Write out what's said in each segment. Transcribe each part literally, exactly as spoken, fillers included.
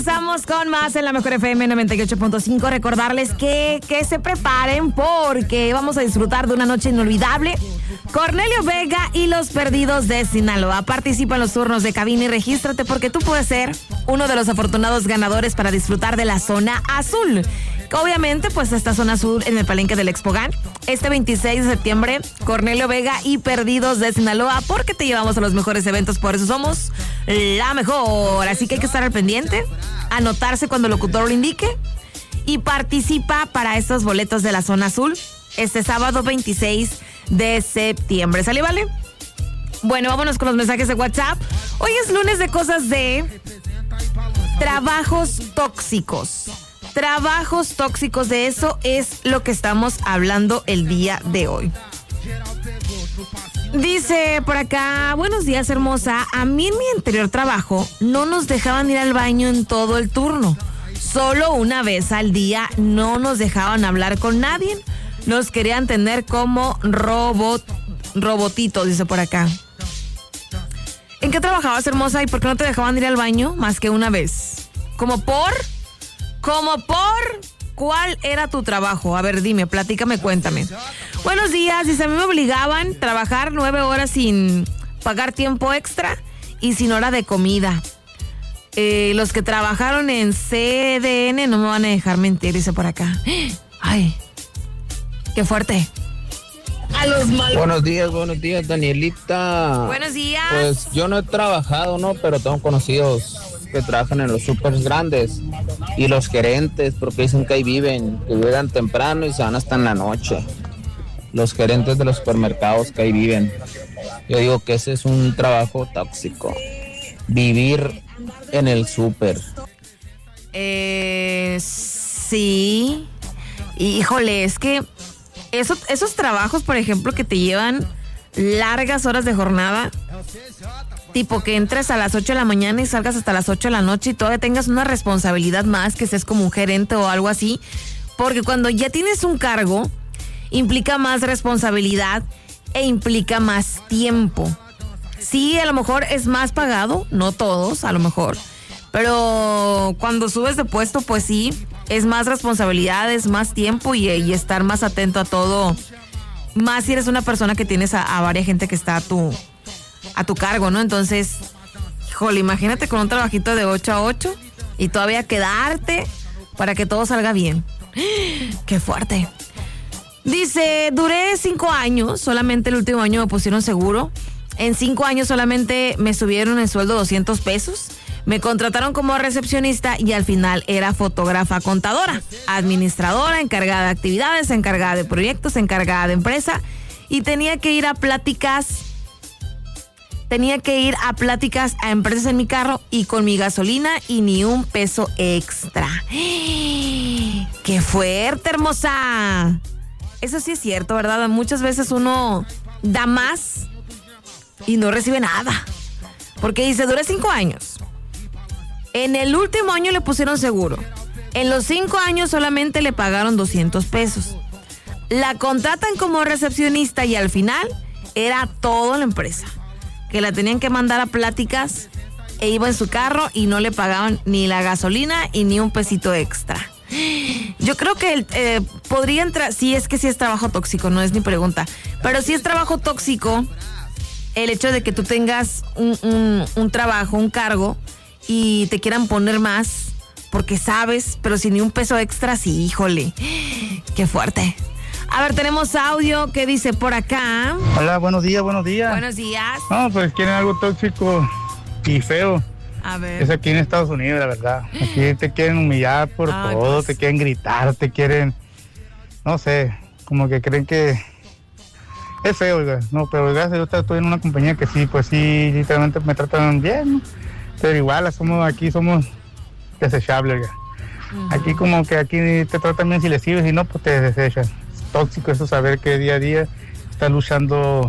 Regresamos con más en la Mejor F M noventa y ocho punto cinco. Recordarles que, que se preparen porque vamos a disfrutar de una noche inolvidable. Cornelio Vega y los Perdidos de Sinaloa. Participa en los turnos de cabina y regístrate porque tú puedes ser uno de los afortunados ganadores para disfrutar de la zona azul. Obviamente, pues esta zona azul en el Palenque del Expogan. Este veintiséis de septiembre, Cornelio Vega y Perdidos de Sinaloa, porque te llevamos a los mejores eventos, por eso somos la mejor. Así que hay que estar al pendiente, anotarse cuando el locutor lo indique y participa para estos boletos de la zona azul este sábado veintiséis de septiembre. ¿Sale, vale? Bueno, vámonos con los mensajes de WhatsApp. Hoy es lunes de cosas de trabajos tóxicos. Trabajos tóxicos, de eso es lo que estamos hablando el día de hoy. Dice por acá, buenos días, hermosa. A mí en mi anterior trabajo no nos dejaban ir al baño en todo el turno. Solo una vez al día, no nos dejaban hablar con nadie. Nos querían tener como robot, robotitos, dice por acá. ¿En qué trabajabas, hermosa? ¿Y por qué no te dejaban ir al baño más que una vez? ¿Como por? ¿Como por? ¿Cuál era tu trabajo? A ver, dime, platícame, cuéntame. Buenos días, dice, a mí me obligaban a trabajar nueve horas sin pagar tiempo extra y sin hora de comida. Eh, los que trabajaron en C D N no me van a dejar mentir, dice por acá. Ay, qué fuerte. A los malos. Buenos días, buenos días, Danielita. Buenos días. Pues yo no he trabajado, ¿no? Pero tengo conocidos que trabajan en los súper grandes y los gerentes, porque dicen que ahí viven, que llegan temprano y se van hasta en la noche. Los gerentes de los supermercados que ahí viven. Yo digo que ese es un trabajo tóxico. Vivir en el súper. Eh, sí. Híjole, es que eso, esos trabajos, por ejemplo, que te llevan largas horas de jornada, tipo que entres a las ocho de la mañana y salgas hasta las ocho de la noche y todavía tengas una responsabilidad más, que seas como un gerente o algo así, porque cuando ya tienes un cargo, implica más responsabilidad e implica más tiempo. Sí, a lo mejor es más pagado, no todos, a lo mejor, pero cuando subes de puesto, pues sí, es más responsabilidad, es más tiempo y, y estar más atento a todo, más si eres una persona que tienes a, a varias gente que está a tu, a tu cargo, ¿no? Entonces, híjole, imagínate con un trabajito de ocho a ocho y todavía quedarte para que todo salga bien. ¡Qué fuerte! Dice, duré cinco años, solamente el último año me pusieron seguro. En cinco años solamente me subieron el sueldo doscientos pesos. Me contrataron como recepcionista y al final era fotógrafa contadora, administradora, encargada de actividades, encargada de proyectos, encargada de empresa. Y tenía que ir a pláticas, tenía que ir a pláticas a empresas en mi carro y con mi gasolina y ni un peso extra. ¡Qué fuerte, hermosa! Eso sí es cierto, ¿verdad? Muchas veces uno da más y no recibe nada. Porque dice, duré cinco años. En el último año le pusieron seguro. En los cinco años solamente le pagaron doscientos pesos. La contratan como recepcionista y al final era toda la empresa. Que la tenían que mandar a pláticas e iba en su carro y no le pagaban ni la gasolina y ni un pesito extra. Yo creo que eh, podría entrar, sí, es que sí es trabajo tóxico, no es ni pregunta, pero sí es trabajo tóxico el hecho de que tú tengas un, un, un trabajo, un cargo y te quieran poner más porque sabes, pero sin ni un peso extra, sí, híjole, qué fuerte. A ver, tenemos audio que dice por acá. Hola, buenos días, buenos días. Buenos días. No, pues quieren algo tóxico y feo. A ver. Es aquí en Estados Unidos, la verdad. Aquí te quieren humillar por Ay, todo, pues. te quieren gritar, te quieren, no sé, como que creen que es feo, oiga. No, pero gracias a Dios estoy en una compañía que sí, pues sí, literalmente me tratan bien, ¿no? Pero igual, somos, aquí somos desechables, oiga. Uh-huh. Aquí como que aquí te tratan bien si les sirves y no, pues te desechan. Es tóxico eso, saber que día a día estás luchando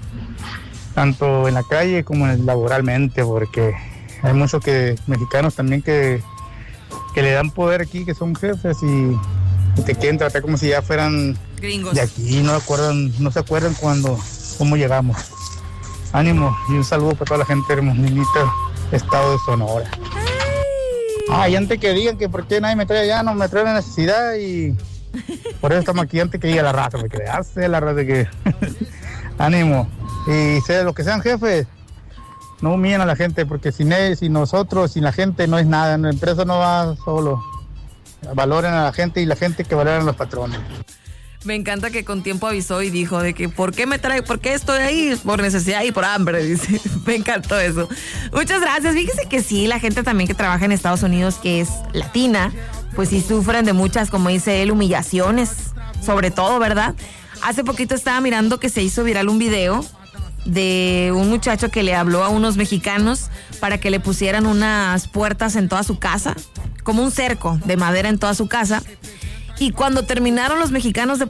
tanto en la calle como en laboralmente, porque hay muchos que mexicanos también que, que le dan poder aquí, que son jefes y, y te quieren tratar como si ya fueran gringos de aquí, no acuerdan, no se acuerdan cuando, cómo llegamos. Ánimo y un saludo para toda la gente hermosinita, estado de Sonora. Ay, antes que digan que por qué nadie me trae allá, no me trae la necesidad y por eso estamos aquí, antes que diga la raza, me creaste la raza que ánimo. Y sé lo que sean jefes, no humillen a la gente, porque sin él, sin nosotros, sin la gente no es nada, la empresa no va solo. Valoren a la gente y la gente que valoran a los patrones. Me encanta que con tiempo avisó y dijo de que ¿por qué me trae? ¿Por qué estoy ahí? Por necesidad y por hambre, dice. Me encantó eso. Muchas gracias. Fíjese que sí, la gente también que trabaja en Estados Unidos, que es latina, pues sí sufren de muchas, como dice él, humillaciones, sobre todo, ¿verdad? Hace poquito estaba mirando que se hizo viral un video de un muchacho que le habló a unos mexicanos para que le pusieran unas puertas en toda su casa, como un cerco de madera en toda su casa. Y cuando terminaron los mexicanos de